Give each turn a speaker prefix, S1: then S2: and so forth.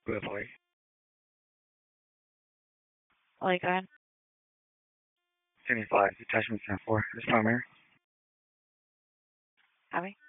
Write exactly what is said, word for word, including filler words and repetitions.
S1: Go ahead, Polly.
S2: Like on
S1: seventy-five, detachment ten four. This primary.
S2: Abby?